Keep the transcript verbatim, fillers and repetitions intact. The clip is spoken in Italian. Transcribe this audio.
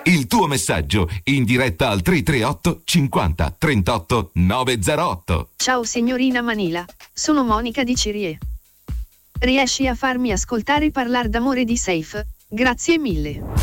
Il tuo messaggio in diretta al tre tre otto cinquanta trentotto novecentotto. Ciao signorina Manila, sono Monica di Cirie. Riesci a farmi ascoltare Parlar d'amore di Safe? Grazie mille.